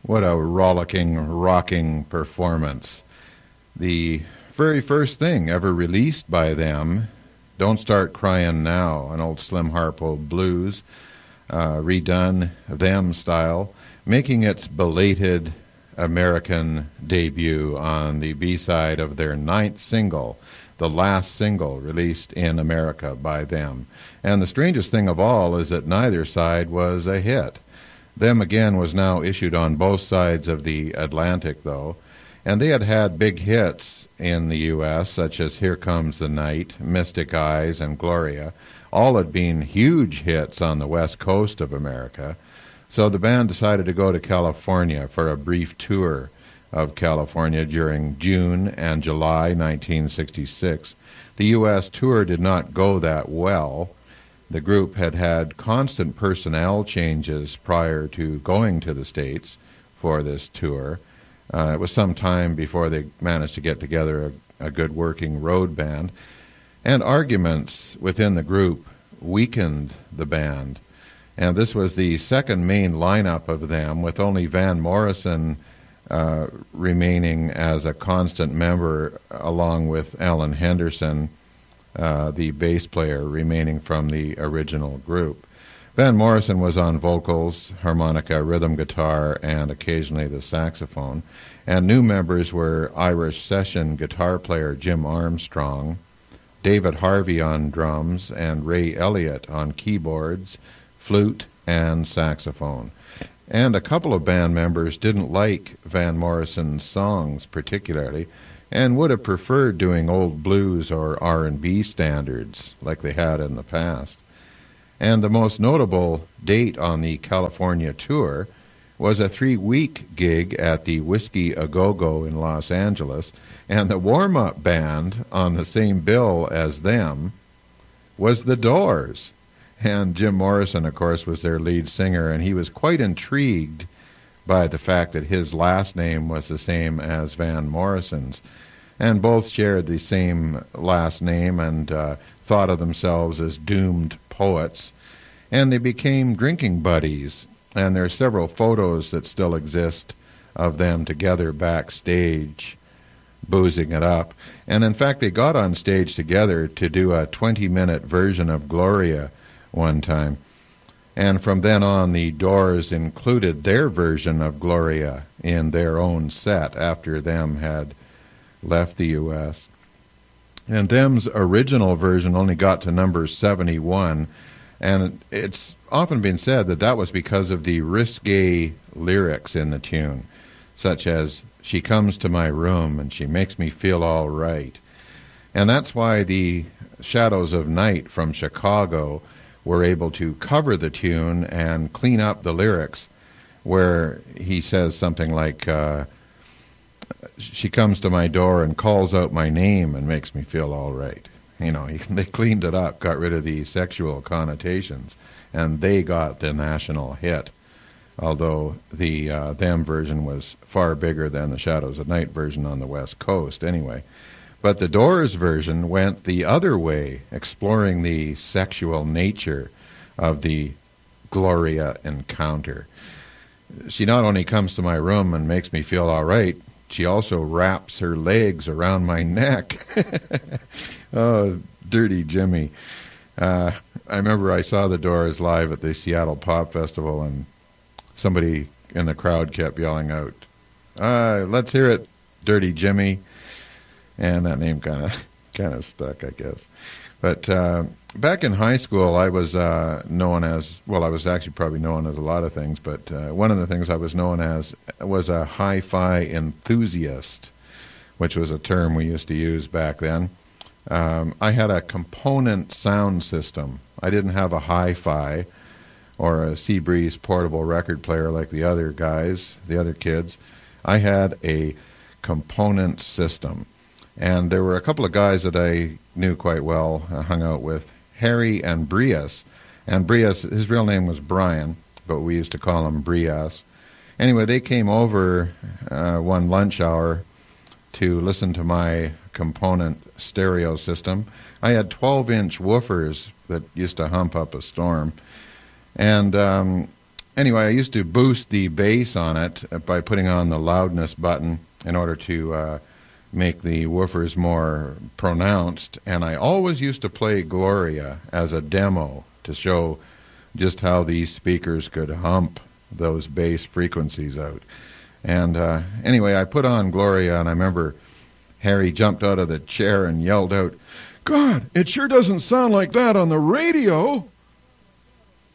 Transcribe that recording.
What a rollicking, rocking performance. The very first thing ever released by them, Don't Start Crying Now, an old Slim Harpo blues, redone them style, making its belated American debut on the B-side of their 9th single, the last single released in America by them. And the strangest thing of all is that neither side was a hit. Them Again was now issued on both sides of the Atlantic, though, and they had had big hits in the U.S., such as Here Comes the Night, Mystic Eyes, and Gloria. All had been huge hits on the west coast of America, so the band decided to go to California for a brief tour of California during June and July 1966. The U.S. tour did not go that well. The group had had constant personnel changes prior to going to the States for this tour. It was some time before they managed to get together a good working road band. And arguments within the group weakened the band. And this was the second main lineup of them, with only Van Morrison remaining as a constant member, along with Alan Henderson, the bass player, remaining from the original group. Van Morrison was on vocals, harmonica, rhythm guitar, and occasionally the saxophone. And new members were Irish session guitar player Jim Armstrong, David Harvey on drums, and Ray Elliott on keyboards, flute, and saxophone. And a couple of band members didn't like Van Morrison's songs particularly, and would have preferred doing old blues or R&B standards like they had in the past. And the most notable date on the California tour was a 3-week gig at the Whiskey A Go-Go in Los Angeles, and the warm-up band on the same bill as them was The Doors. And Jim Morrison, of course, was their lead singer, and he was quite intrigued by the fact that his last name was the same as Van Morrison's. And both shared the same last name and thought of themselves as doomed poets. And they became drinking buddies. And there are several photos that still exist of them together backstage, boozing it up. And in fact, they got on stage together to do a 20-minute version of Gloria one time. And from then on, the Doors included their version of Gloria in their own set after them had left the U.S. And them's original version only got to number 71, and it's often been said that that was because of the risque lyrics in the tune, such as, "She comes to my room and she makes me feel all right." And that's why the Shadows of Night from Chicago were able to cover the tune and clean up the lyrics, where he says something like, "She comes to my door and calls out my name and makes me feel all right." You know, they cleaned it up, got rid of the sexual connotations, and they got the national hit, although the them version was far bigger than the Shadows of Night version on the West Coast anyway. But the Doors version went the other way, exploring the sexual nature of the Gloria encounter. "She not only comes to my room and makes me feel all right, she also wraps her legs around my neck." Oh, Dirty Jimmy. I remember I saw the Doors live at the Seattle Pop Festival, and somebody in the crowd kept yelling out, "Let's hear it, Dirty Jimmy." And that name kind of stuck, I guess. But back in high school, I was known as, well, I was actually probably known as a lot of things, but one of the things I was known as was a hi-fi enthusiast, which was a term we used to use back then. I had a component sound system. I didn't have a hi-fi or a Seabreeze portable record player like the other guys, the other kids. I had a component system. And there were a couple of guys that I knew quite well, hung out with, Harry and Brias. And Brias, his real name was Brian, but we used to call him Brias. Anyway, they came over one lunch hour to listen to my component stereo system. I had 12-inch woofers that used to hump up a storm. And Anyway, I used to boost the bass on it by putting on the loudness button in order to make the woofers more pronounced. And I always used to play Gloria as a demo to show just how these speakers could hump those bass frequencies out. And anyway, I put on Gloria, and I remember Harry jumped out of the chair and yelled out, "God, it sure doesn't sound like that on the radio."